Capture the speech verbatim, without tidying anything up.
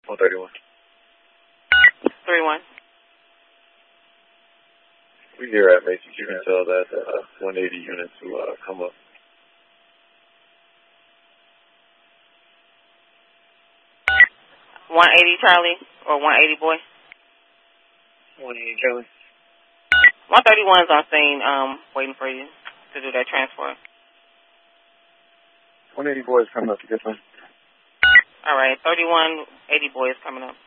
one thirty-one. three one. We here at Macy's. You can tell that uh, one eighty units will uh, come up. one eighty Charlie or one eighty boy? one eighty Charlie. one thirty-one is on scene, um, waiting for you to do that transfer. one eighty boy is coming up. Yes, ma'am. All right, thirty-one eighty boy is coming up.